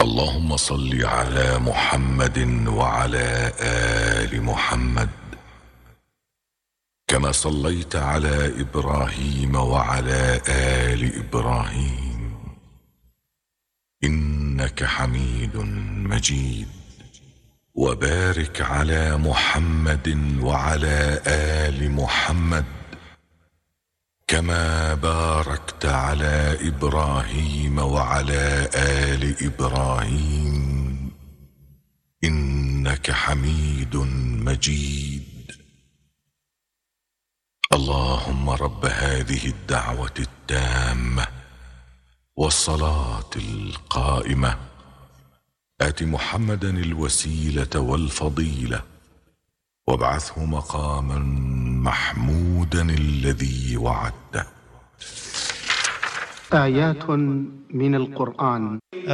اللهم صل على محمد وعلى آل محمد كما صليت على إبراهيم وعلى آل إبراهيم إنك حميد مجيد. وبارك على محمد وعلى آل محمد كما باركت على إبراهيم وعلى آل إبراهيم إنك حميد مجيد. اللهم رب هذه الدعوة التامة والصلاة القائمة آت محمدا الوسيلة والفضيلة وابعثه مقاما محمودا الذي وعدته. آيات من القرآن.